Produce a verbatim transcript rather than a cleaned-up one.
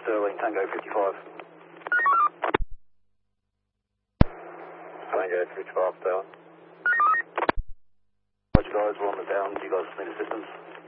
Sterling, Tango fifty-five. Tango fifty-five, Sterling. Roger guys, we're on the down, do you guys need assistance?